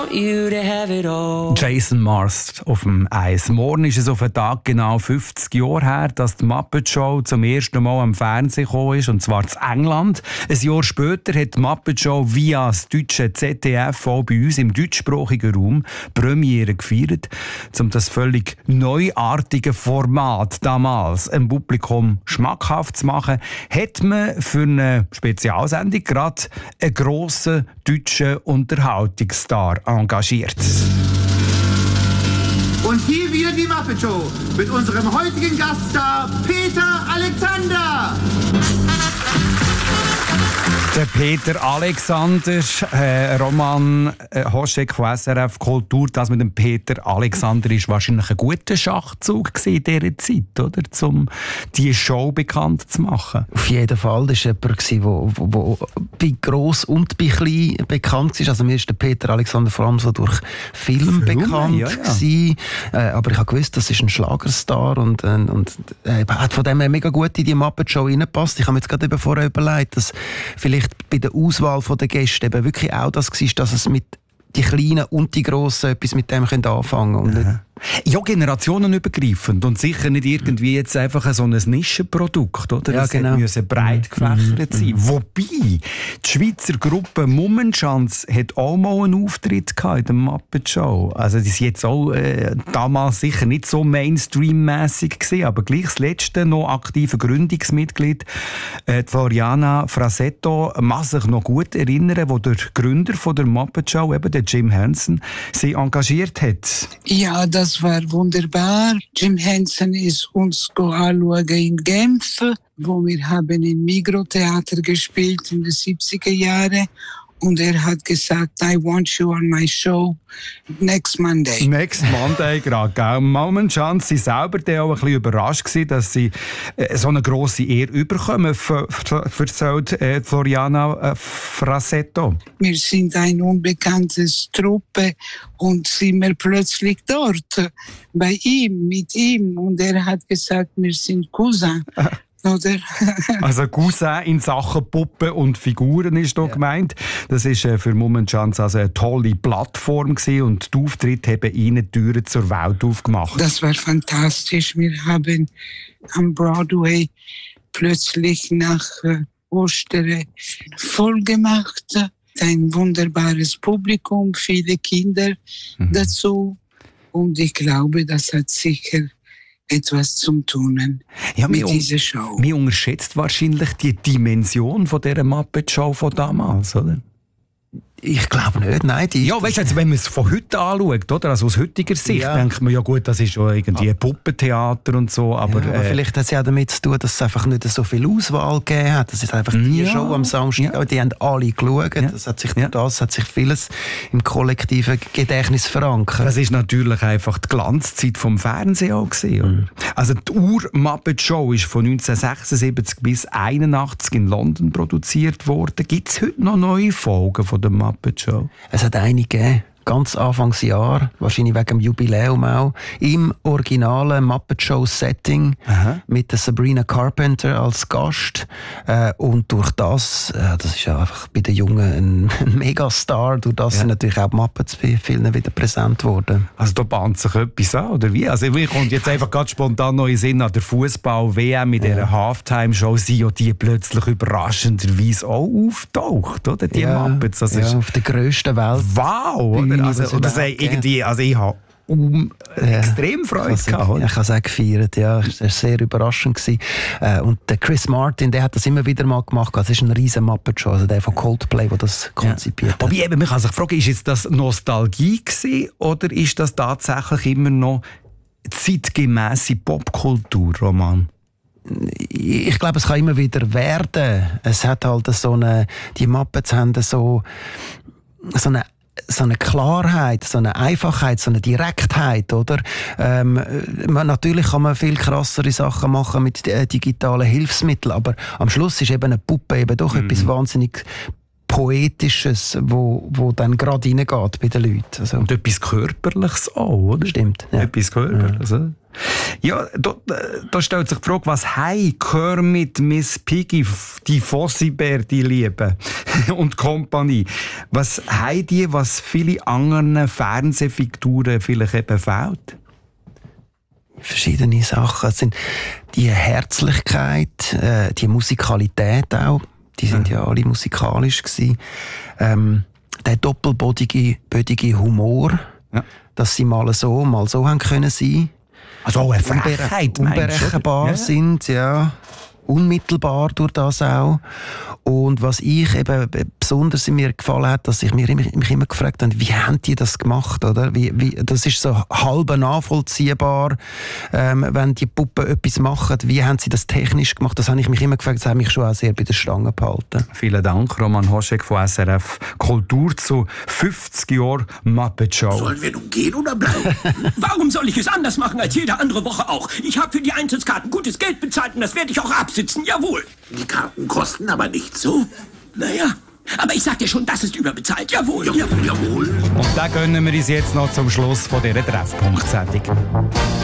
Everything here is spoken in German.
want you to have it all. Jason Mars auf dem Eis. Morgen ist es auf den Tag genau 50 Jahre her, dass die Muppet Show zum ersten Mal am Fernsehen gekommen ist, und zwar in England. Ein Jahr später hat die Muppet Show via das deutsche ZDF auch bei uns im deutschsprachigen Raum Premiere gefeiert, um das völlig neuartige Format damals dem Publikum schmackhaft zu machen, hat man für eine Spezialsendung gerade einen grossen deutschen Unterhaltungsstar engagiert. Und hier wieder die Muppet Show mit unserem heutigen Gaststar Peter Alexander. Der Peter Alexander, Roman Hoschek von SRF Kultur, das mit dem Peter Alexander ist wahrscheinlich ein guter Schachzug in dieser Zeit, oder? Um diese Show bekannt zu machen. Auf jeden Fall. Das war jemand, der bei gross und bei klein bekannt war. Also mir ist der Peter Alexander vor allem so durch Film bekannt. Ja. Aber ich habe gewusst, das ist ein Schlagerstar und hat von dem her mega gut in die Muppet Show reingepasst. Ich habe mir jetzt gerade vorher überlegt, dass vielleicht bei der Auswahl der Gäste eben wirklich auch das war, dass es mit die Kleinen und die Grossen etwas mit dem anfangen können. Ja, generationenübergreifend und sicher nicht irgendwie jetzt einfach so ein Nischenprodukt, oder? Ja, das genau. müsse breit gefächert sein. Wobei, die Schweizer Gruppe Mummenschanz hat auch mal einen Auftritt gehabt in der Muppet Show. Also die sind jetzt auch damals sicher nicht so Mainstream-mässig gewesen, aber gleich das letzte noch aktive Gründungsmitglied, Floriana Frasetto, mag sich noch gut erinnern, wo der Gründer von der Muppet Show, eben der Jim Henson, sie engagiert hat. Ja, das war wunderbar. Jim Henson ist uns anschauen in Genf, wo wir haben im Migros-Theater gespielt in den 70er Jahren. Und er hat gesagt, I want you on my show next Monday. Next Monday, gerade, gell? Mummenschanz, sie selber dann auch ein bisschen überrascht gewesen, dass sie so eine grosse Ehre überkommen, erzählt Floriana Frasetto. Wir sind eine unbekannte Truppe und sind wir plötzlich dort, bei ihm, mit ihm. Und er hat gesagt, wir sind Cousin. Oder? Also Cousin in Sachen Puppen und Figuren ist da gemeint. Das war für Mummenschanz also eine tolle Plattform gewesen und die Auftritte haben ihnen die Türen zur Welt aufgemacht. Das war fantastisch. Wir haben am Broadway plötzlich nach Ostern voll gemacht. Ein wunderbares Publikum, viele Kinder dazu. Und ich glaube, das hat sicher etwas zum Tun mit dieser Show. Man unterschätzt wahrscheinlich die Dimension von dieser Muppet Show von damals, oder? Ich glaube nicht, nein. Ja, weißt du, also wenn man es von heute anschaut, oder? Also aus heutiger Sicht, denkt man ja gut, das ist ja irgendwie ein Puppentheater und so, aber vielleicht hat es ja damit zu tun, dass es einfach nicht so viel Auswahl gegeben hat. Das ist einfach die Show am Samstag, die haben alle geschaut. Ja. Das hat sich vieles im kollektiven Gedächtnis verankert. Das ist natürlich einfach die Glanzzeit vom Fernsehen auch gewesen, oder? Also die Ur-Muppet-Show ist von 1976 bis 1981 in London produziert worden. Gibt es heute noch neue Folgen von der Muppet Show? Es hat einige gegeben. Ganz Anfangsjahr, wahrscheinlich wegen dem Jubiläum auch, im originalen Muppet Show-Setting mit der Sabrina Carpenter als Gast. Und durch das ist ja einfach bei den Jungen ein Megastar, durch das sind natürlich auch die Muppets bei vielen wieder präsent worden. Also da bahnt sich etwas an, oder wie? Also mir kommt jetzt einfach ganz spontan noch in Sinn an der Fußball-WM mit dieser Halftime-Show, sind ja die plötzlich überraschenderweise auch auftaucht, oder? Die Muppets. Das ist auf der grössten Welt. Wow, oder? Also ich habe extrem Freude gehabt. Ich habe es auch gefeiert, ja. Es war sehr überraschend gewesen. Und der Chris Martin, der hat das immer wieder mal gemacht. Das ist ein riesen Muppet-Show, also der von Coldplay, der das konzipiert hat. Aber eben, man kann sich fragen, ist jetzt das Nostalgie gewesen, oder ist das tatsächlich immer noch zeitgemäße Popkultur, Roman? Ich glaube, es kann immer wieder werden. Es hat halt die Muppets haben so eine Klarheit, so eine Einfachheit, so eine Direktheit, oder? Natürlich kann man viel krassere Sachen machen mit digitalen Hilfsmitteln, aber am Schluss ist eben eine Puppe eben doch etwas wahnsinnig Poetisches, wo dann gerade reingeht bei den Leuten. Also. Und etwas Körperliches auch, oder? Stimmt. Ja. Etwas Körperliches, ja. Ja, da stellt sich die Frage, was haben Kermit, Miss Piggy, die Fossibär, die Liebe und Kompanie, was haben die, was viele anderen Fernsehfiguren vielleicht eben fehlt? Verschiedene Sachen. Es sind die Herzlichkeit, die Musikalität auch, die sind ja alle musikalisch gewesen. Der doppelbödige Humor, dass sie mal so haben können sein. Also auch eine Frechheit, unberechenbar sind, ja. Unmittelbar durch das auch. Und was ich eben besonders in mir gefallen hat, dass ich mich immer gefragt habe, wie haben die das gemacht, oder? Das ist so halb nachvollziehbar, wenn die Puppen etwas machen. Wie haben sie das technisch gemacht? Das habe ich mich immer gefragt. Das hat mich schon auch sehr bei der Stange gehalten. Vielen Dank, Roman Hoschek von SRF Kultur zu 50 Jahren Muppet Show. Sollen wir nun gehen oder bleiben? Warum soll ich es anders machen als jede andere Woche auch? Ich habe für die Eintrittskarten gutes Geld bezahlt und das werde ich auch absitzen, jawohl. Die Karten kosten aber nicht so. Naja, aber ich sag dir schon, das ist überbezahlt, jawohl. Jawohl. Und da gönnen wir uns jetzt noch zum Schluss von dieser Treffpunkt-Sendung.